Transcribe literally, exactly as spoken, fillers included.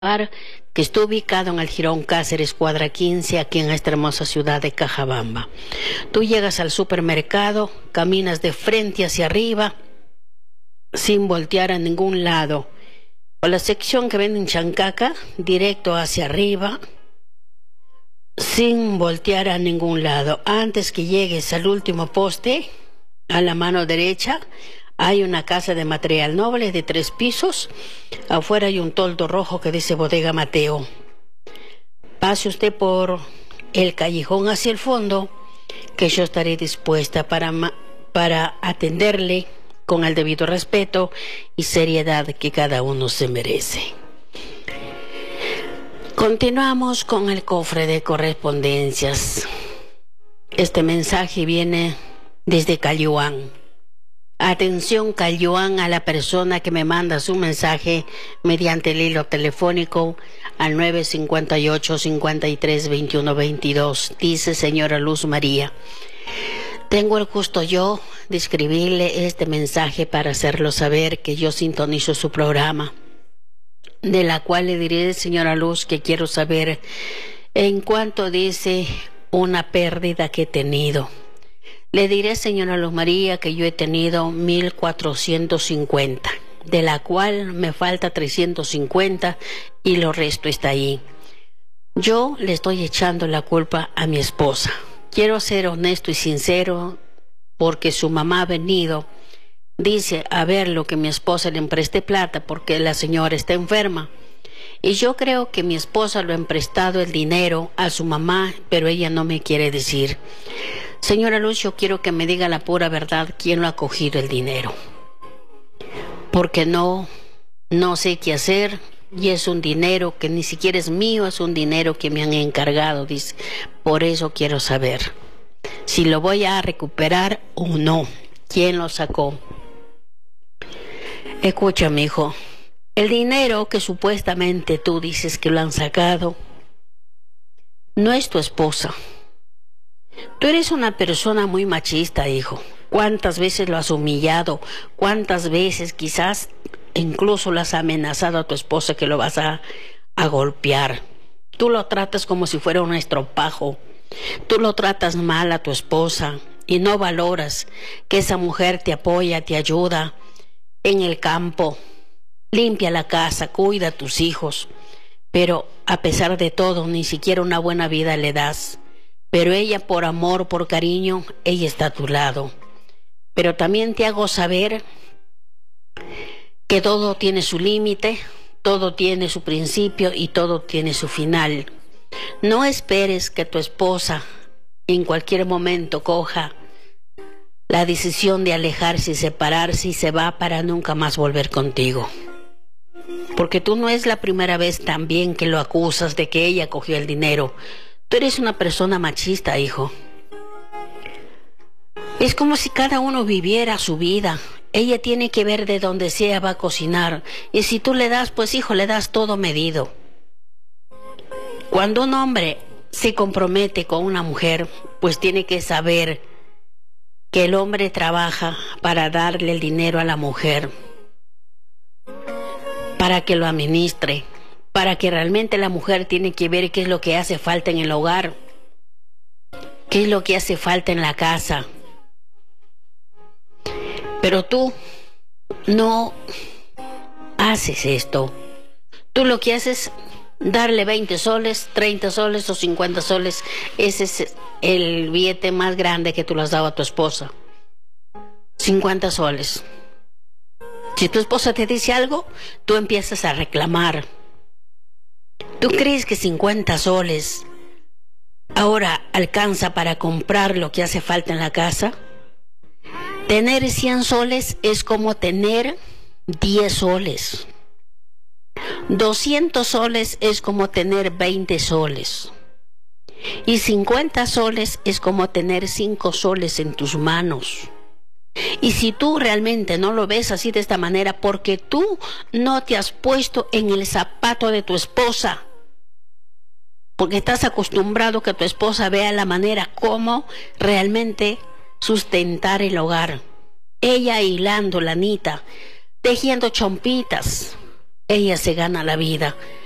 que está ubicado en el Jirón Cáceres, cuadra quince, aquí en esta hermosa ciudad de Cajabamba. Tú llegas al supermercado, caminas de frente hacia arriba, sin voltear a ningún lado. O la sección que venden chancaca, directo hacia arriba, sin voltear a ningún lado. Antes que llegues al último poste, a la mano derecha, hay una casa de material noble de tres pisos. Afuera hay un toldo rojo que dice Bodega Mateo. Pase usted por el callejón hacia el fondo, que yo estaré dispuesta para, para atenderle con el debido respeto y seriedad que cada uno se merece. Continuamos con el cofre de correspondencias. Este mensaje viene desde Cayuán. Atención, Cayuán, a la persona que me manda su mensaje mediante el hilo telefónico al nueve cinco ocho, cincuenta y tres, veintiuno, veintidós. Dice: señora Luz María, tengo el gusto yo de escribirle este mensaje para hacerlo saber que yo sintonizo su programa, de la cual le diré, señora Luz, que quiero saber en cuanto dice una pérdida que he tenido. Le diré, señora Luz María, que yo he tenido mil cuatrocientos cincuenta, de la cual me falta trescientos cincuenta y lo resto está ahí. Yo le estoy echando la culpa a mi esposa. Quiero ser honesto y sincero, porque su mamá ha venido, dice, a ver lo que mi esposa le preste plata porque la señora está enferma. Y yo creo que mi esposa lo ha prestado el dinero a su mamá, pero ella no me quiere decir. Señora Luz, yo quiero que me diga la pura verdad quién lo ha cogido el dinero. Porque no, no sé qué hacer, y es un dinero que ni siquiera es mío, es un dinero que me han encargado, dice. Por eso quiero saber si lo voy a recuperar o no. ¿Quién lo sacó? Escucha, mi hijo, el dinero que supuestamente tú dices que lo han sacado no es tu esposa. Tú eres una persona muy machista, hijo. ¿Cuántas veces lo has humillado? ¿Cuántas veces quizás incluso lo has amenazado a tu esposa que lo vas a, a golpear? Tú lo tratas como si fuera un estropajo. Tú lo tratas mal a tu esposa y no valoras que esa mujer te apoya, te ayuda en el campo, limpia la casa, cuida a tus hijos. Pero a pesar de todo, ni siquiera una buena vida le das. Pero ella, por amor, por cariño, ella está a tu lado. Pero también te hago saber que todo tiene su límite, todo tiene su principio y todo tiene su final. No esperes que tu esposa en cualquier momento coja la decisión de alejarse y separarse y se va para nunca más volver contigo. Porque tú no es la primera vez también que lo acusas de que ella cogió el dinero. Tú eres una persona machista, hijo. Es como si cada uno viviera su vida. Ella tiene que ver de donde sea va a cocinar. Y si tú le das, pues hijo, le das todo medido. Cuando un hombre se compromete con una mujer, pues tiene que saber que el hombre trabaja para darle el dinero a la mujer, para que lo administre, para que realmente la mujer tiene que ver qué es lo que hace falta en el hogar, qué es lo que hace falta en la casa. Pero tú no haces esto. Tú lo que haces es darle veinte soles, treinta soles o cincuenta soles. Ese es el billete más grande que tú le has dado a tu esposa. cincuenta soles. Si tu esposa te dice algo, tú empiezas a reclamar. ¿Tú crees que cincuenta soles ahora alcanza para comprar lo que hace falta en la casa? Tener cien soles es como tener diez soles. doscientos soles es como tener veinte soles. Y cincuenta soles es como tener cinco soles en tus manos. Y si tú realmente no lo ves así de esta manera, porque tú no te has puesto en el zapato de tu esposa, porque estás acostumbrado a que tu esposa vea la manera como realmente sustentar el hogar. Ella hilando lanita, tejiendo chompitas, ella se gana la vida.